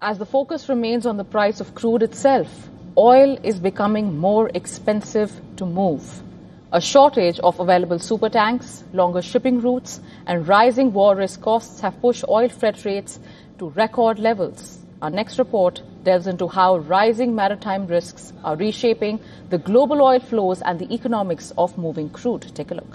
As the focus remains on the price of crude itself, oil is becoming more expensive to move. A shortage of available supertanks, longer shipping routes, and rising war risk costs have pushed oil freight rates to record levels. Our next report delves into how rising maritime risks are reshaping the global oil flows and the economics of moving crude. Take a look.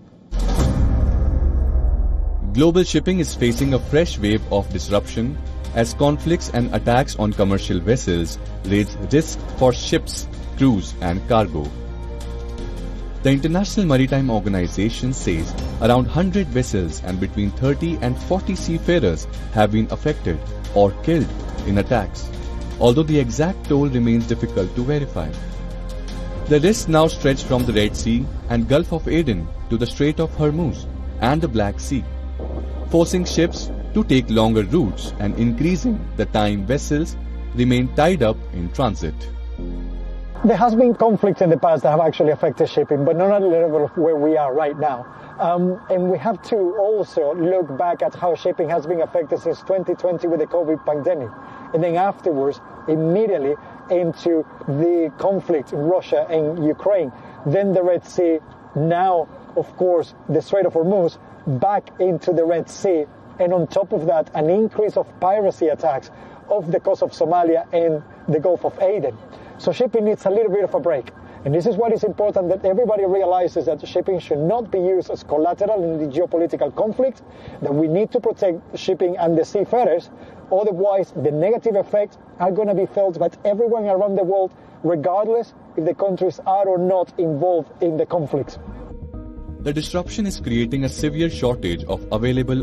Global shipping is facing a fresh wave of disruption as conflicts and attacks on commercial vessels raise risks for ships, crews and cargo. The International Maritime Organization says around 100 vessels and between 30 and 40 seafarers have been affected or killed in attacks, although the exact toll remains difficult to verify. The risks now stretch from the Red Sea and Gulf of Aden to the Strait of Hormuz and the Black Sea, forcing ships to take longer routes and increasing the time vessels remain tied up in transit. There has been conflicts in the past that have actually affected shipping, but not at the level of where we are right now. And we have to also look back at how shipping has been affected since 2020 with the COVID pandemic. And then afterwards, immediately into the conflict in Russia and Ukraine, then the Red Sea, now, of course, the Strait of Hormuz, back into the Red Sea. And on top of that, an increase of piracy attacks off the coast of Somalia and the Gulf of Aden. So shipping needs a little bit of a break. And this is what is important, that everybody realizes that shipping should not be used as collateral in the geopolitical conflict, that we need to protect shipping and the seafarers. Otherwise, the negative effects are going to be felt by everyone around the world, regardless if the countries are or not involved in the conflict. The disruption is creating a severe shortage of available